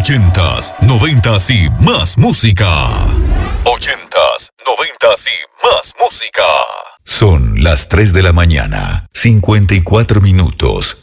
ochentas, noventas y más música. Ochentas, noventas y más música. Son las 3 de la mañana, 54 minutos.